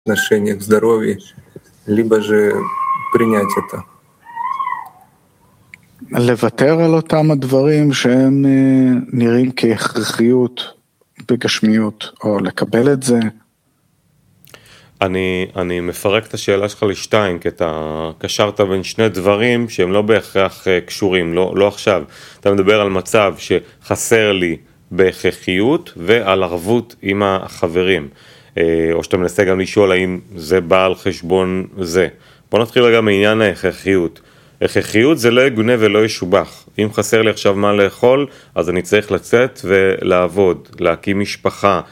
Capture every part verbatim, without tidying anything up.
отношениях, в здоровье, либо же принять это. לוותר על אותם הדברים שהם נראים כהכרחיות בגשמיות, או לקבל את זה. אני, אני מפרק את השאלה שלך לשתיים, כי אתה קשרת בין שני דברים שהם לא בהכרח קשורים, לא, לא עכשיו. אתה מדבר על מצב שחסר לי בהכרחיות ועל ערבות עם החברים. או שאתה מנסה גם לשאול האם זה בא על חשבון זה. בוא נתחיל רגע מעניין ההכרחיות. הכרחיות זה לא יגונה ולא ישובח. אם חסר לי עכשיו מה לאכול, אז אני צריך לצאת ולעבוד, להקים משפחה,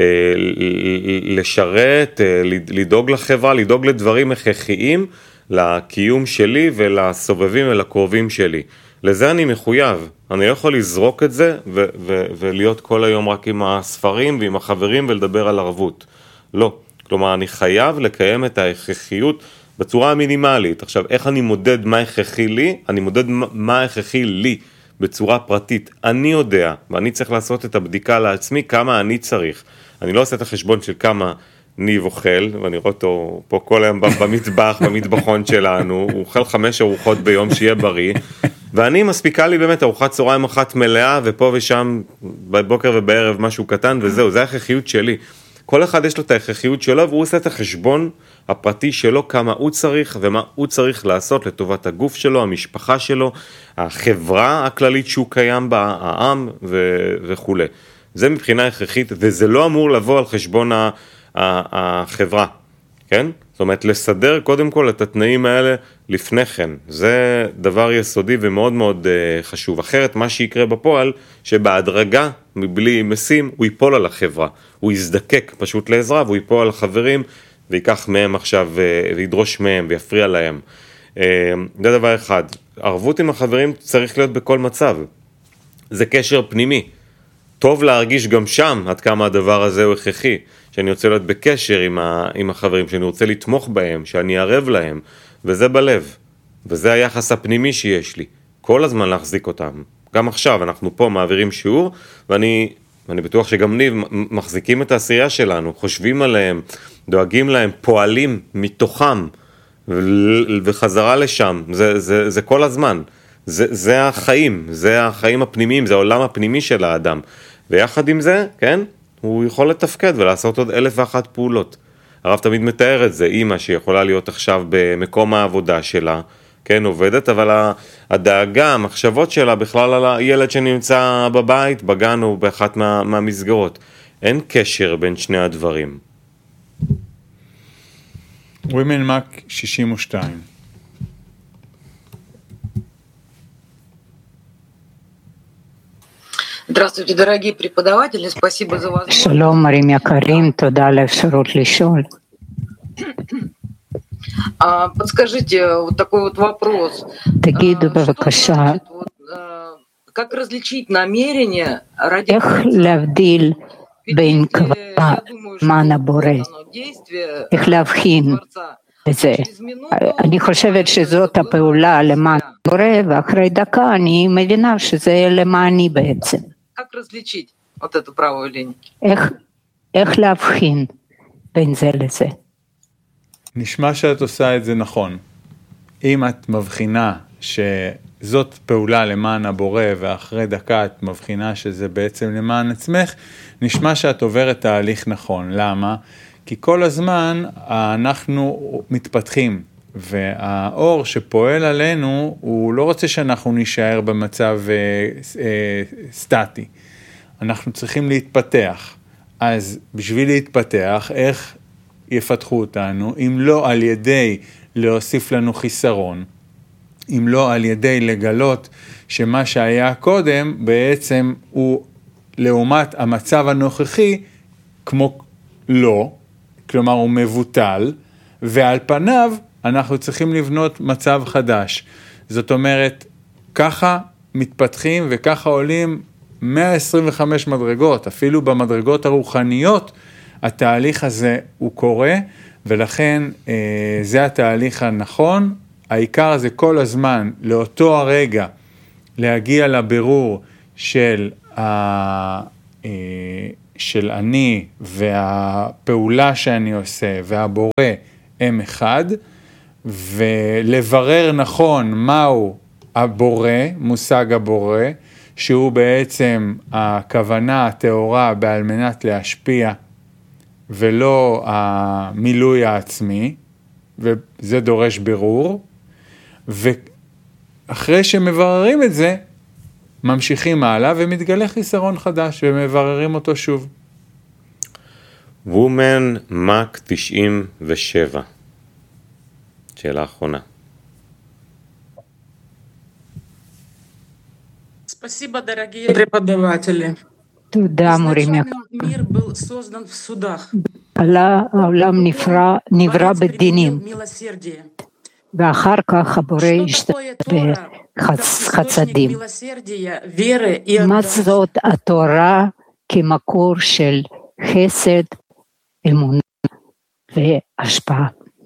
לשרת, לדאוג לחברה, לדאוג לדברים הכרחיים, לקיום שלי ולסובבים ולקרובים שלי. לזה אני מחויב. אני לא יכול לזרוק את זה ו- ו- ולהיות כל היום רק עם הספרים ועם החברים ולדבר על ערבות. לא. כלומר, אני חייב לקיים את ההכרחיות בצורה המינימלית. עכשיו, איך אני מודד מה הכרחי לי? אני מודד מה הכרחי לי בצורה פרטית. אני יודע, ואני צריך לעשות את הבדיקה לעצמי כמה אני צריך. אני לא עושה את החשבון של כמה ניב אוכל, ואני רואה אותו פה כל היום במטבח, במטבחון שלנו, הוא אוכל חמש ארוחות ביום שיהיה בריא, ואני מספיקה לי באמת ארוחת צהריים אחת מלאה, ופה ושם בבוקר ובערב משהו קטן, וזהו, זה ההכרחיות שלי. כל אחד יש לו את ההכרחיות שלו, והוא עושה את החשבון הפרטי שלו, כמה הוא צריך ומה הוא צריך לעשות לטובת הגוף שלו, המשפחה שלו, החברה הכללית שהוא קיים בה, העם ו- וכו'. זה מבחינה הכרחית, וזה לא אמור לבוא על חשבון ה- ה- החברה, כן? זאת אומרת, לסדר קודם כל את התנאים האלה לפני כן. זה דבר יסודי ומאוד מאוד uh, חשוב. אחרת, מה שיקרה בפועל, שבהדרגה, מבלי משים, הוא ייפול על החברה. הוא יזדקק פשוט לעזרה, והוא ייפול על החברים, ויקח מהם עכשיו, uh, וידרוש מהם, ויפריע להם. Uh, זה דבר אחד. ערבות עם החברים צריך להיות בכל מצב. זה קשר פנימי. טוב להרגיש גם שם עד כמה הדבר הזה הוא הכרחי, שאני רוצה להיות בקשר עם, ה, עם החברים, שאני רוצה לתמוך בהם, שאני אערב להם, וזה בלב, וזה היחס הפנימי שיש לי, כל הזמן להחזיק אותם. גם עכשיו אנחנו פה מעבירים שיעור, ואני, ואני בטוח שגם ניב מחזיקים את העשייה שלנו, חושבים עליהם, דואגים להם, פועלים מתוכם, וחזרה לשם, זה, זה, זה כל הזמן. זה, זה החיים, זה החיים הפנימיים, זה העולם הפנימי של האדם. ויחד עם זה, כן, הוא יכול לתפקד ולעשות עוד אלף ואחת פעולות. הרב תמיד מתאר את זה, אמא שיכולה להיות עכשיו במקום העבודה שלה, כן, עובדת, אבל הדאגה, המחשבות שלה בכלל על הילד שנמצא בבית, בגן או באחת מה, מהמסגרות. אין קשר בין שני הדברים. ווימן מק שישים ושתיים. Здравствуйте, дорогие преподаватели, спасибо за возможность. שלום, מרים יקרים, תודה על האפשרות לשאול. Подскажите, вот такой вот вопрос. תגידו בבקשה, Как различить намерение ради... איך להבדיל בין כוונה למען הבורא, איך להבחין בזה. אני חושבת שזאת הפעולה למען הבורא, ואחרי דקה אני מבינה שזה למעני בעצם. Как различить вот эту правую линию? איך, איך להבחין בין זה לזה? נשמע שאת עושה את זה נכון. אם את מבחינה שזאת פעולה למען הבורא, ואחרי דקה את מבחינה שזה בעצם למען עצמך, נשמע שאת עוברת תהליך נכון. למה? כי כל הזמן אנחנו מתפתחים, והאור שפועל עלינו, הוא לא רוצה שאנחנו נישאר במצב אה, אה, סטטי. אנחנו צריכים להתפתח. אז בשביל להתפתח, איך יפתחו אותנו? אם לא על ידי להוסיף לנו חיסרון, אם לא על ידי לגלות שמה שהיה קודם, בעצם הוא לעומת המצב הנוכחי, כמו לא, כלומר הוא מבוטל, ועל פניו אנחנו צריכים לבנות מצב חדש. זאת אומרת, ככה מתפתחים וככה עולים מאה עשרים וחמש מדרגות, אפילו במדרגות הרוחניות, התהליך הזה הוא קורה, ולכן אה, זה התהליך הנכון. העיקר זה כל הזמן, לאותו הרגע, להגיע לבירור של ה... אה, של אני והפעולה שאני עושה והבורא הם אחד, ולברר נכון מהו הבורא, מושג הבורא, שהוא בעצם הכוונה התאורה בעל מנת להשפיע, ולא המילוי העצמי, וזה דורש ברור, ואחרי שמבררים את זה, ממשיכים הלאה ומתגלה חיסרון חדש, ומבררים אותו שוב. וומן מק תשעים ושבע. שאלה אחרונה. Спасибо, дорогие преподаватели. תודה מורים יקרים. Мир был создан в судах. העולם נברא, נברא בדינים, ואחר כך הבורא השתתף בחסדים. מה זאת התורה כמקור של חסד, אמונה והשפעה?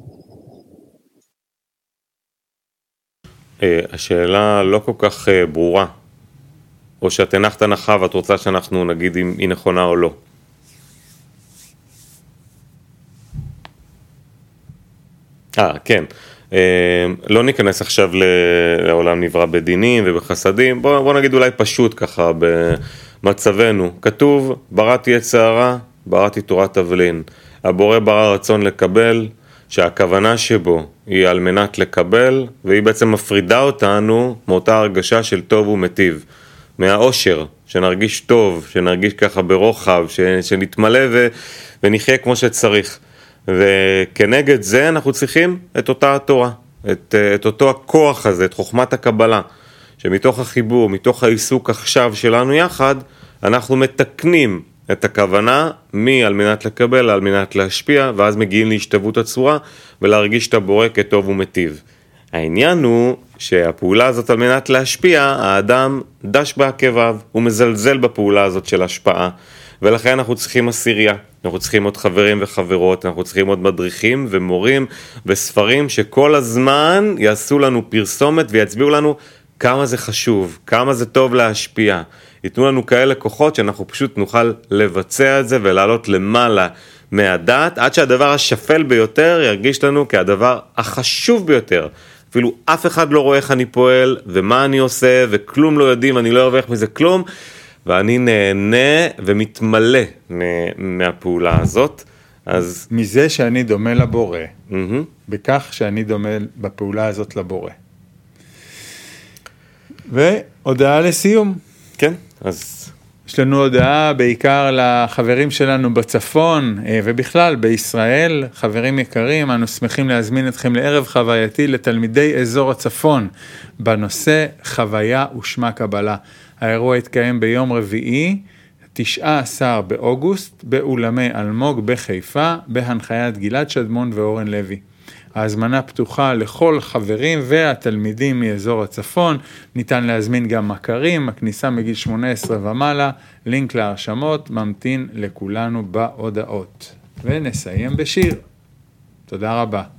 השאלה לא כל כך ברורה, או שאת הנחת הנחה ואת רוצה שאנחנו נגיד אם היא נכונה או לא. אה, כן. לא ניכנס עכשיו לעולם נברא בדינים ובחסדים, בוא, בוא נגיד אולי פשוט ככה במצבנו. כתוב, בראתי יצר הרע, בראתי תורת תבלין. הבורא ברא רצון לקבל, שהכוונה שבו היא על מנת לקבל, והיא בעצם מפרידה אותנו מאותה הרגשה של טוב ומטיב. מהאושר, שנרגיש טוב, שנרגיש ככה ברוחב, שנתמלא ו, ונחיה כמו שצריך. וכנגד זה אנחנו צריכים את אותה התורה, את, את אותו הכוח הזה, את חוכמת הקבלה, שמתוך החיבור, מתוך העיסוק עכשיו שלנו יחד, אנחנו מתקנים את הכוונה מי על מנת לקבל, על מנת להשפיע, ואז מגיעים להשתוות הצורה ולהרגיש את הבורא כטוב ומטיב. העניין הוא שהפעולה הזאת על מנת להשפיע, האדם דש בעקביו, הוא מזלזל בפעולה הזאת של השפעה, ולכן אנחנו צריכים עשירייה, אנחנו צריכים עוד חברים וחברות, אנחנו צריכים עוד מדריכים ומורים וספרים שכל הזמן יעשו לנו פרסומת ויצביעו לנו כמה זה חשוב, כמה זה טוב להשפיע. ייתנו לנו כאלה כוחות שאנחנו פשוט נוכל לבצע את זה ולעלות למעלה מהדעת, עד שהדבר השפל ביותר ירגיש לנו כהדבר החשוב ביותר. אפילו אף אחד לא רואה איך אני פועל ומה אני עושה וכלום לא יודעים, אני לא ארוויח מזה כלום, ואני נהנה ומתמלא מהפעולה הזאת. אז מזה שאני דומה לבורא, mm-hmm. בכך שאני דומה בפעולה הזאת לבורא. והודעה לסיום. כן, אז יש לנו הודעה בעיקר לחברים שלנו בצפון ובכלל בישראל. חברים יקרים, אנו שמחים להזמין אתכם לערב חווייתי לתלמידי אזור הצפון בנושא חוויה ושמה קבלה. האירוע יתקיים ביום רביעי, תשעה עשר באוגוסט, באולמי אלמוג בחיפה, בהנחיית גלעד שדמון ואורן לוי. ההזמנה פתוחה לכל חברים והתלמידים מאזור הצפון, ניתן להזמין גם מכרים, הכניסה מגיל שמונה עשרה ומעלה, לינק להרשמות, ממתין לכולנו בהודעות. ונסיים בשיר. תודה רבה.